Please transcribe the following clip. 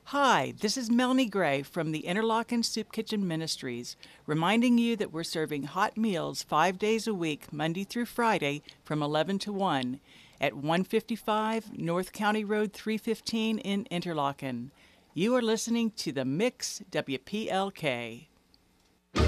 Hi, this is Melanie Gray from the Interlochen Soup Kitchen Ministries, reminding you that we're serving hot meals 5 days a week, Monday through Friday, from 11 to 1 at 155 North County Road 315 in Interlochen. You are listening to The Mix WPLK.